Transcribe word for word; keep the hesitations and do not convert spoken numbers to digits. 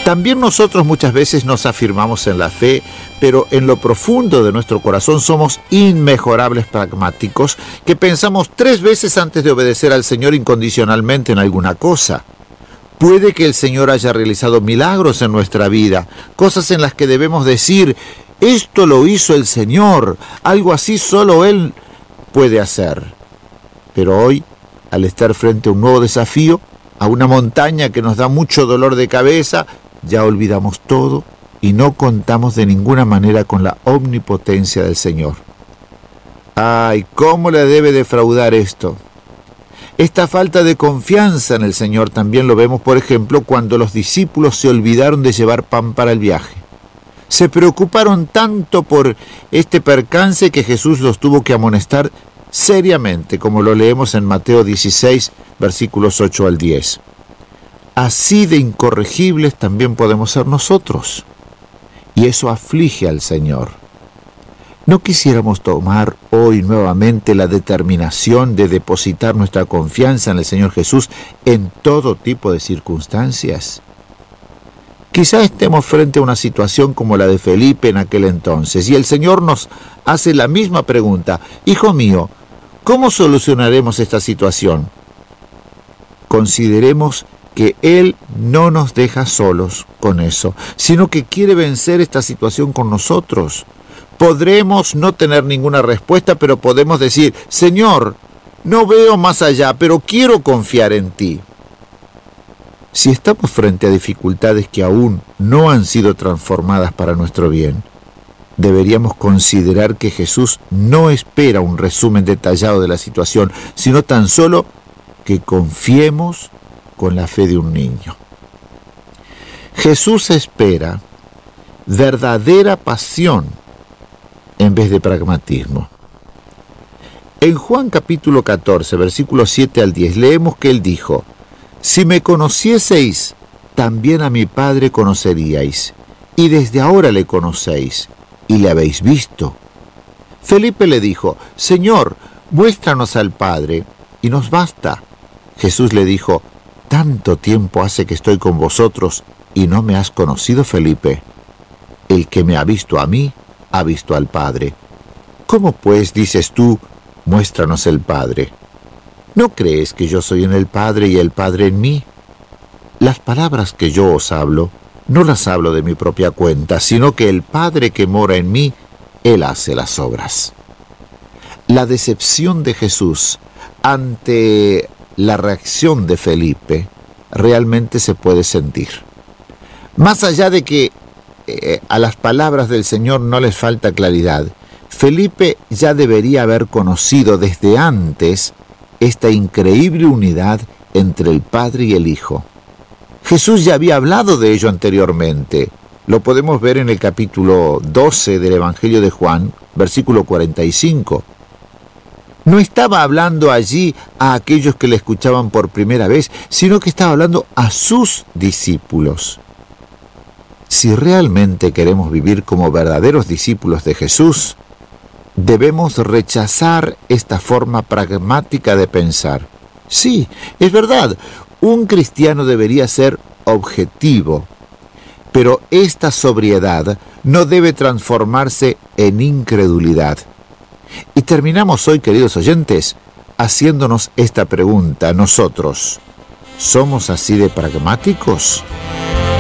También nosotros muchas veces nos afirmamos en la fe, pero en lo profundo de nuestro corazón somos inmejorables pragmáticos que pensamos tres veces antes de obedecer al Señor incondicionalmente en alguna cosa. Puede que el Señor haya realizado milagros en nuestra vida, cosas en las que debemos decir, esto lo hizo el Señor, algo así solo Él puede hacer. Pero hoy, al estar frente a un nuevo desafío, a una montaña que nos da mucho dolor de cabeza, ya olvidamos todo y no contamos de ninguna manera con la omnipotencia del Señor. ¡Ay, cómo le debe defraudar esto! Esta falta de confianza en el Señor también lo vemos, por ejemplo, cuando los discípulos se olvidaron de llevar pan para el viaje. Se preocuparon tanto por este percance que Jesús los tuvo que amonestar seriamente, como lo leemos en Mateo dieciséis, versículos ocho al diez. Así de incorregibles también podemos ser nosotros, y eso aflige al Señor. ¿No quisiéramos tomar hoy nuevamente la determinación de depositar nuestra confianza en el Señor Jesús en todo tipo de circunstancias? Quizá estemos frente a una situación como la de Felipe en aquel entonces, y el Señor nos hace la misma pregunta. Hijo mío, ¿cómo solucionaremos esta situación? Consideremos que Él no nos deja solos con eso, sino que quiere vencer esta situación con nosotros. Podremos no tener ninguna respuesta, pero podemos decir, Señor, no veo más allá, pero quiero confiar en ti. Si estamos frente a dificultades que aún no han sido transformadas para nuestro bien, deberíamos considerar que Jesús no espera un resumen detallado de la situación, sino tan solo que confiemos con la fe de un niño. Jesús espera verdadera pasión en vez de pragmatismo. En Juan capítulo catorce, versículos siete al diez, leemos que Él dijo, si me conocieseis, también a mi Padre conoceríais, y desde ahora le conocéis, y le habéis visto. Felipe le dijo, Señor, muéstranos al Padre, y nos basta. Jesús le dijo, tanto tiempo hace que estoy con vosotros, y no me has conocido, Felipe. El que me ha visto a mí, ha visto al Padre. ¿Cómo pues dices tú, muéstranos el Padre? ¿No crees que yo soy en el Padre y el Padre en mí? Las palabras que yo os hablo, no las hablo de mi propia cuenta, sino que el Padre que mora en mí, Él hace las obras. La decepción de Jesús ante la reacción de Felipe realmente se puede sentir. Más allá de que eh, a las palabras del Señor no les falta claridad, Felipe ya debería haber conocido desde antes esta increíble unidad entre el Padre y el Hijo. Jesús ya había hablado de ello anteriormente. Lo podemos ver en el capítulo doce del Evangelio de Juan, versículo cuarenta y cinco. No estaba hablando allí a aquellos que le escuchaban por primera vez, sino que estaba hablando a sus discípulos. Si realmente queremos vivir como verdaderos discípulos de Jesús, debemos rechazar esta forma pragmática de pensar. Sí, es verdad, un cristiano debería ser objetivo, pero esta sobriedad no debe transformarse en incredulidad. Y terminamos hoy, queridos oyentes, haciéndonos esta pregunta. Nosotros, ¿somos así de pragmáticos?